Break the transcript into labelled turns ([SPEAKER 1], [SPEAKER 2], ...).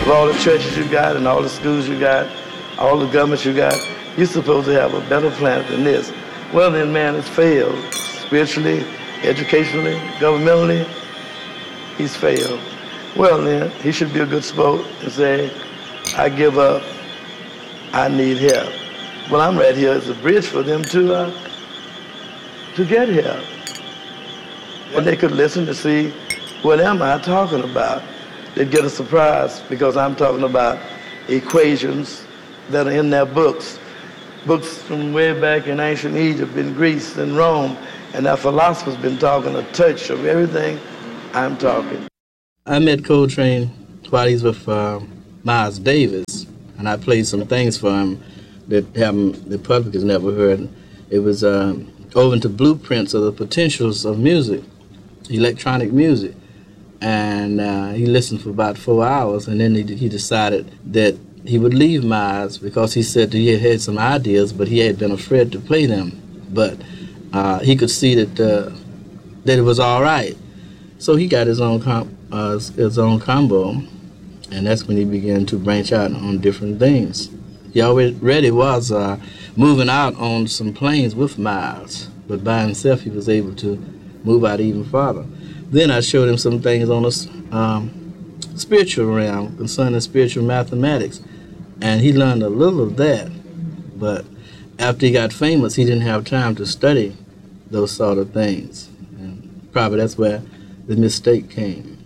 [SPEAKER 1] all the churches you got and all the schools you got, all the governments you got, you're supposed to have a better planet than this. Well, then man has failed spiritually, educationally, governmentally. He's failed. Well, then he should be a good sport and say, I give up, I need help. Well, I'm right here as a bridge for them to get help. And they could listen to see, what am I talking about? They'd get a surprise because I'm talking about equations that are in their books. Books from way back in ancient Egypt, in Greece, and Rome, and our philosophers been talking a touch of everything I'm talking.
[SPEAKER 2] I met Coltrane while he was with Miles Davis, and I played some things for him that the public has never heard. It was over into blueprints of the potentials of music, electronic music. And he listened for about 4 hours, and then he decided that he would leave Miles because he said that he had some ideas, but he had been afraid to play them. But he could see that it was all right. So he got his own combo, and that's when he began to branch out on different things. He already was moving out on some planes with Miles, but by himself he was able to move out even farther. Then I showed him some things on the spiritual realm concerning spiritual mathematics, and he learned a little of that. But after he got famous, he didn't have time to study those sort of things, and probably that's where the mistake came.